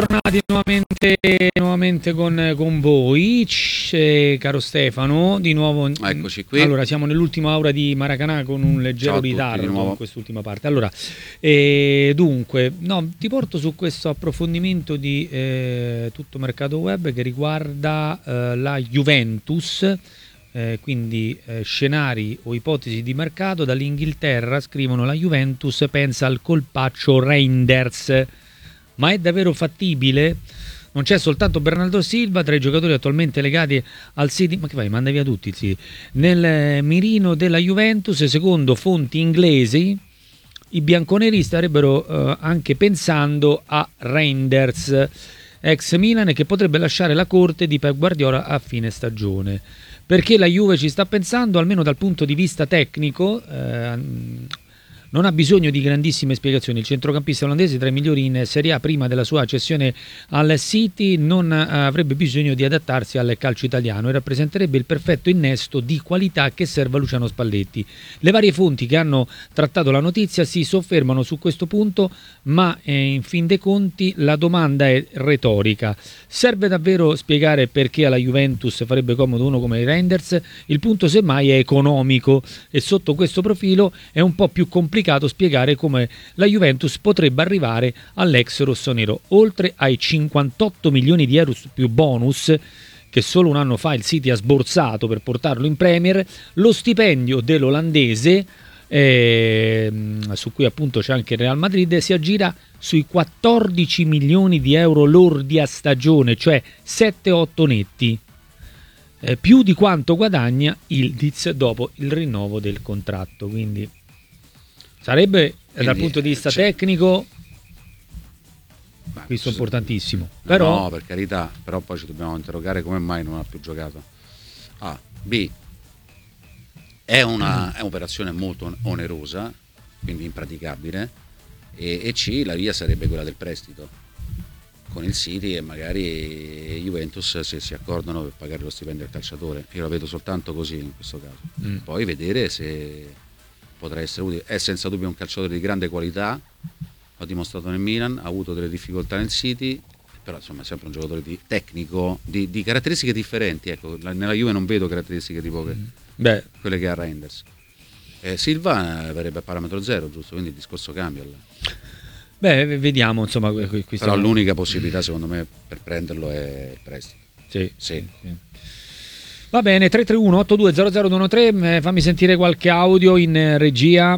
Tornati nuovamente con voi, caro Stefano, di nuovo. Eccoci qui. Allora, siamo nell'ultima ora di Maracanã con un leggero ritardo in quest'ultima parte. Allora, dunque, ti porto su questo approfondimento di tutto mercato web che riguarda la Juventus. Quindi scenari o ipotesi di mercato. Dall'Inghilterra scrivono: la Juventus pensa al colpaccio Reinders. Ma è davvero fattibile? Non c'è soltanto Bernardo Silva tra i giocatori attualmente legati al City. Ma che fai? Manda via tutti il City. Nel mirino della Juventus, secondo fonti inglesi, i bianconeri starebbero anche pensando a Reinders, ex Milan, che potrebbe lasciare la corte di Pep Guardiola a fine stagione. Perché la Juve ci sta pensando, almeno dal punto di vista tecnico, non ha bisogno di grandissime spiegazioni. Il centrocampista olandese, tra i migliori in Serie A prima della sua cessione al City, non avrebbe bisogno di adattarsi al calcio italiano e rappresenterebbe il perfetto innesto di qualità che serve a Luciano Spalletti. Le varie fonti che hanno trattato la notizia si soffermano su questo punto, ma in fin dei conti la domanda è retorica. Serve davvero spiegare perché alla Juventus farebbe comodo uno come Reinders? Il punto semmai è economico, e sotto questo profilo è un po' più complicato spiegare come la Juventus potrebbe arrivare all'ex rossonero. Oltre ai 58 milioni di euro più bonus che solo un anno fa il City ha sborsato per portarlo in Premier, lo stipendio dell'olandese, su cui appunto c'è anche il Real Madrid, si aggira sui 14 milioni di euro lordi a stagione, cioè 7-8 netti, più di quanto guadagna il Diz dopo il rinnovo del contratto. Quindi sarebbe, dal punto di vista tecnico, questo è importantissimo. No, per carità, però poi ci dobbiamo interrogare come mai non ha più giocato. A. B. È un'operazione molto onerosa, quindi impraticabile, e C. La via sarebbe quella del prestito con il City, e magari Juventus se si accordano per pagare lo stipendio del calciatore. Io la vedo soltanto così in questo caso. Poi vedere se potrà essere utile. È senza dubbio un calciatore di grande qualità, l'ha dimostrato nel Milan, ha avuto delle difficoltà nel City, però insomma è sempre un giocatore tecnico di caratteristiche differenti. Ecco, nella Juve non vedo caratteristiche tipo quelle che ha Reinders. Silva verrebbe a parametro zero, giusto? Quindi il discorso cambia là. Vediamo, insomma. Però l'unica possibilità secondo me per prenderlo è il prestito. Sì. Va bene, 331-8200-213, fammi sentire qualche audio in regia.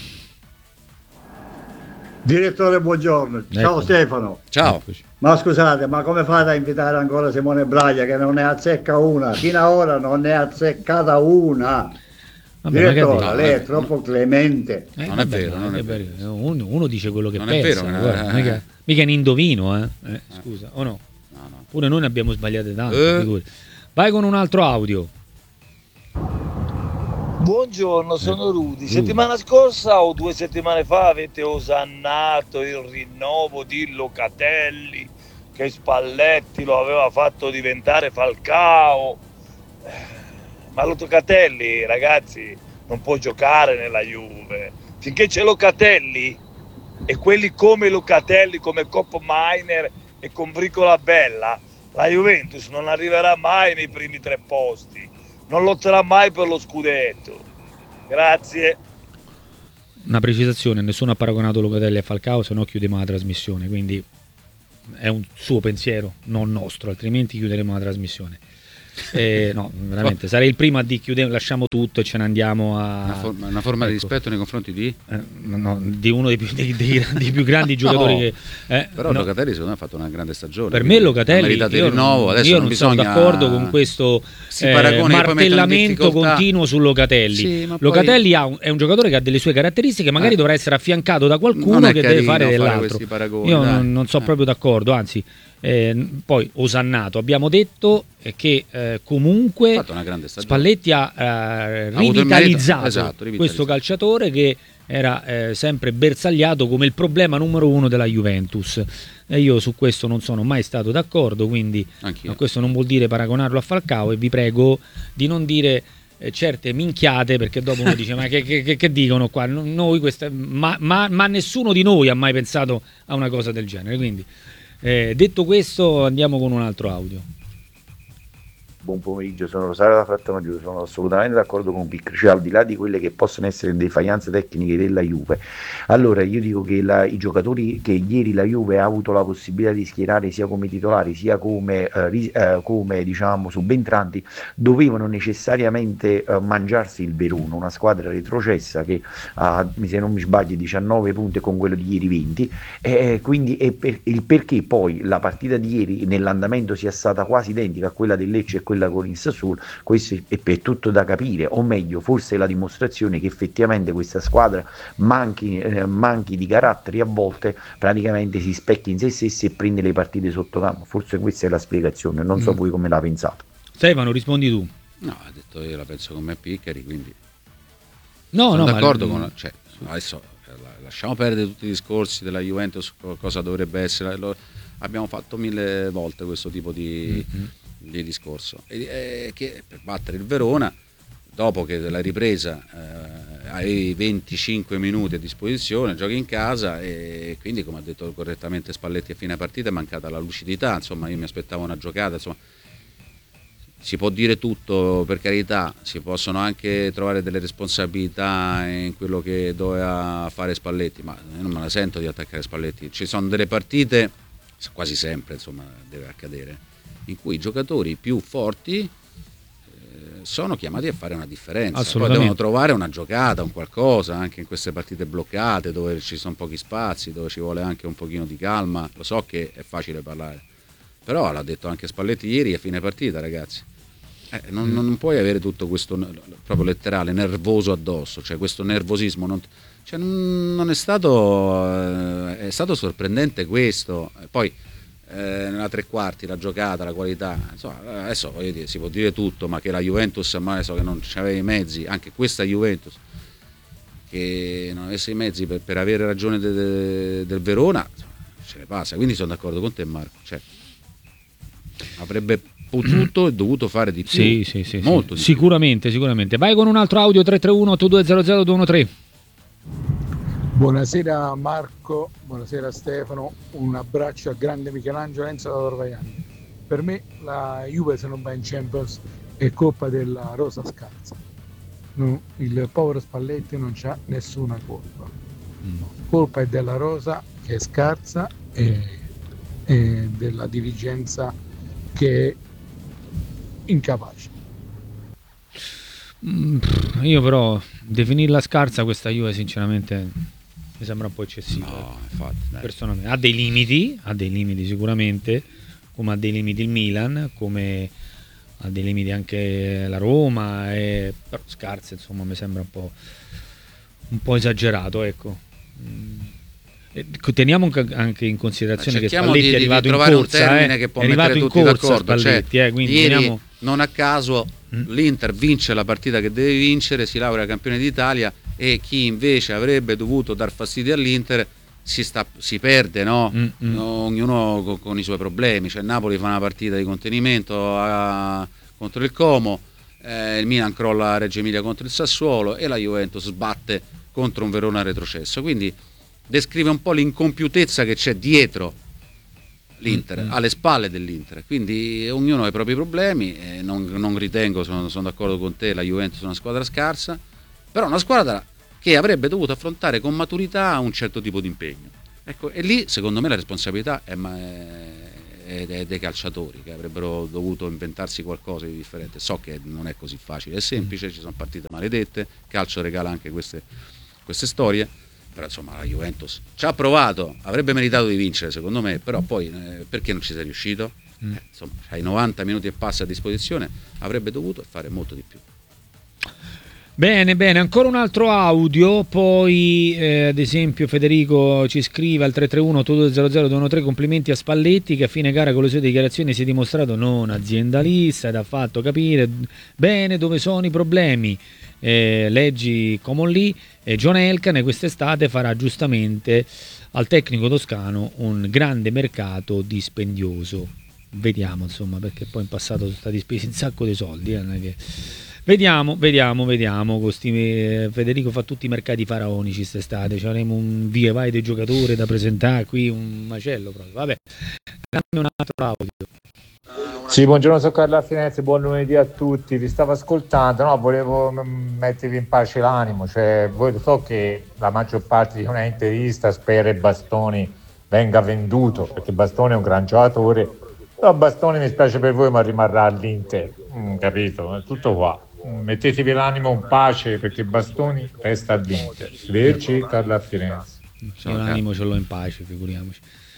Direttore, buongiorno. Ciao Stefano. Ciao. Ma scusate, ma come fate a invitare ancora Simone Braglia che non ne azzecca una? Fino ad ora non ne ha azzeccata una. Vabbè, direttore, lei è troppo clemente. Non è vero. Uno dice quello che non pensa. È vero, mica un indovino, scusa, o no? No. Pure noi ne abbiamo sbagliate tante. Vai con un altro audio. Buongiorno, sono Rudy. Settimana scorsa o 2 settimane fa avete osannato il rinnovo di Locatelli, che Spalletti lo aveva fatto diventare Falcao. Ma Locatelli, ragazzi, non può giocare nella Juve. Finché c'è Locatelli e quelli come Locatelli, come Cop Miner e con Bricola Bella, la Juventus non arriverà mai nei primi 3 posti, non lotterà mai per lo scudetto. Grazie. Una precisazione: nessuno ha paragonato Locatelli a Falcao, se no chiudiamo la trasmissione, quindi è un suo pensiero, non nostro, altrimenti chiuderemo la trasmissione. No, veramente sarei il primo a dire chiudiamo, lasciamo tutto e ce ne andiamo a una forma di rispetto nei confronti di di uno dei più grandi giocatori che però Locatelli secondo me ha fatto una grande stagione. Per me Locatelli, io non sono d'accordo con questo martellamento continuo su Locatelli. Locatelli è un giocatore che ha delle sue caratteristiche, magari dovrà essere affiancato da qualcuno che deve fare dell'altro. Io non sono proprio d'accordo, anzi. Poi osannato, abbiamo detto che comunque Spalletti ha rivitalizzato questo calciatore che era sempre bersagliato come il problema numero 1 della Juventus, e io su questo non sono mai stato d'accordo, quindi questo non vuol dire paragonarlo a Falcao, e vi prego di non dire certe minchiate, perché dopo uno dice ma che dicono qua, noi ma nessuno di noi ha mai pensato a una cosa del genere, quindi Detto questo, andiamo con un altro audio. Buon pomeriggio, sono Rosario da Frattamaggiore, sono assolutamente d'accordo con Pic, cioè al di là di quelle che possono essere defianze tecniche della Juve, allora io dico che i giocatori che ieri la Juve ha avuto la possibilità di schierare sia come titolari sia come diciamo subentranti, dovevano necessariamente mangiarsi il Verona, una squadra retrocessa che ha, se non mi sbaglio, 19 punti con quello di ieri 20, quindi il perché poi la partita di ieri nell'andamento sia stata quasi identica a quella del Lecce e quella con il Sassuolo, questo è per tutto da capire, o meglio forse è la dimostrazione che effettivamente questa squadra manchi di caratteri, a volte praticamente si specchia in se stessi e prende le partite sotto campo, forse questa è la spiegazione, non so voi come la pensate. Stefano, rispondi tu. No, ha detto io la penso come Piccari, quindi sono d'accordo con... Cioè, adesso lasciamo perdere tutti i discorsi della Juventus, cosa dovrebbe essere, abbiamo fatto 1000 volte questo tipo di discorso, che per battere il Verona, dopo che la ripresa avevi 25 minuti a disposizione, giochi in casa e quindi, come ha detto correttamente Spalletti a fine partita, è mancata la lucidità, insomma io mi aspettavo una giocata, insomma si può dire tutto, per carità, si possono anche trovare delle responsabilità in quello che doveva fare Spalletti, ma io non me la sento di attaccare Spalletti. Ci sono delle partite, quasi sempre insomma deve accadere, in cui i giocatori più forti sono chiamati a fare una differenza, poi devono trovare una giocata, un qualcosa, anche in queste partite bloccate dove ci sono pochi spazi, dove ci vuole anche un pochino di calma. Lo so che è facile parlare, però l'ha detto anche Spalletti ieri a fine partita, ragazzi, non puoi avere tutto questo proprio letterale nervoso addosso, cioè questo nervosismo non è stato sorprendente questo. Poi nella tre quarti la giocata, la qualità, insomma, adesso voglio dire, si può dire tutto, ma che la Juventus, ma adesso che non c'aveva i mezzi, anche questa Juventus che non avesse i mezzi per avere ragione del Verona, ce ne passa. Quindi sono d'accordo con te, Marco, cioè, avrebbe potuto e dovuto fare di più, sì, molto di sicuramente. Vai con un altro audio, 331-8200-213. Buonasera Marco, buonasera Stefano, un abbraccio al grande Michelangelo Enzo da Torvaiani. Per me la Juve, se non va in Champions, è colpa della rosa scarsa. No, il povero Spalletti non c'ha nessuna colpa. Colpa è della rosa che è scarsa e della dirigenza che è incapace. Io però definirla scarsa questa Juve sinceramente mi sembra un po' eccessivo. No, infatti, personalmente ha dei limiti sicuramente, come ha dei limiti il Milan, come ha dei limiti anche la Roma, però scarsa insomma mi sembra un po' esagerato, ecco. Teniamo anche in considerazione che Spalletti è arrivato in corsa, che può è arrivato in corsa Spalletti, quindi ieri non a caso l'Inter vince la partita che deve vincere, si laurea campione d'Italia, e chi invece avrebbe dovuto dar fastidio all'Inter si perde, no? Ognuno con i suoi problemi. Cioè Napoli fa una partita di contenimento contro il Como, il Milan crolla a Reggio Emilia contro il Sassuolo e la Juventus sbatte contro un Verona retrocesso. Quindi descrive un po' l'incompiutezza che c'è dietro l'Inter, alle spalle dell'Inter. Quindi ognuno ha i propri problemi, non ritengo, sono d'accordo con te, la Juventus è una squadra scarsa, però una squadra che avrebbe dovuto affrontare con maturità un certo tipo di impegno. Ecco, e lì secondo me la responsabilità è dei calciatori, che avrebbero dovuto inventarsi qualcosa di differente. So che non è così facile, è semplice, ci sono partite maledette, il calcio regala anche queste storie, però insomma la Juventus ci ha provato, avrebbe meritato di vincere secondo me, però poi perché non ci sei riuscito? Insomma, hai 90 minuti e passa a disposizione, avrebbe dovuto fare molto di più. Bene, ancora un altro audio, poi ad esempio Federico ci scrive al 331-8200-213: complimenti a Spalletti che a fine gara con le sue dichiarazioni si è dimostrato non aziendalista ed ha fatto capire bene dove sono i problemi. Leggi Common Lee, John Elkann quest'estate farà giustamente al tecnico toscano un grande mercato dispendioso. Vediamo insomma, perché poi in passato sono stati spesi un sacco di soldi, non è che Vediamo. Federico fa tutti i mercati faraonici quest'estate. Ci avremo un via vai dei giocatori da presentare qui, un macello proprio. Vabbè, dammi un altro audio. Sì, buongiorno, sono Carlo Firenze, buon lunedì a tutti. Vi stavo ascoltando, no, volevo mettervi in pace l'animo. Cioè, voi so che la maggior parte di una interista spera e Bastoni venga venduto, perché Bastoni è un gran giocatore. Però Bastoni, mi spiace per voi, ma rimarrà all'Inter. Capito? È tutto qua. Mettetevi l'animo in pace, perché Bastoni resta all'Inter. Arrivederci, Carlo Firenze. Io l'animo ce l'ho in pace, figuriamoci.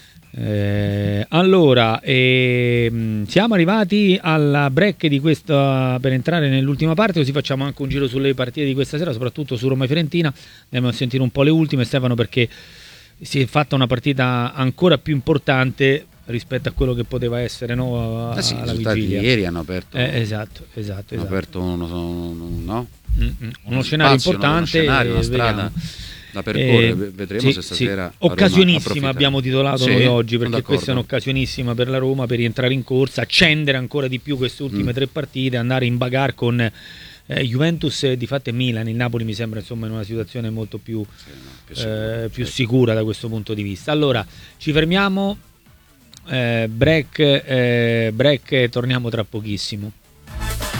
Allora, siamo arrivati alla break di questa, per entrare nell'ultima parte, così facciamo anche un giro sulle partite di questa sera, soprattutto su Roma e Fiorentina. Andiamo a sentire un po' le ultime, Stefano, perché si è fatta una partita ancora più importante rispetto a quello che poteva essere, no, alla vigilia. Ieri hanno aperto esatto. Hanno aperto uno scenario importante, una strada da percorrere. Vedremo se stasera occasionissima abbiamo titolato noi oggi, perché questa è un'occasionissima per la Roma per rientrare in corsa, accendere ancora di più queste ultime 3 partite, andare in bagarre con Juventus, di fatto, e Milan. Il Napoli mi sembra insomma in una situazione molto più sicura da questo punto di vista. Allora ci fermiamo, break, torniamo tra pochissimo.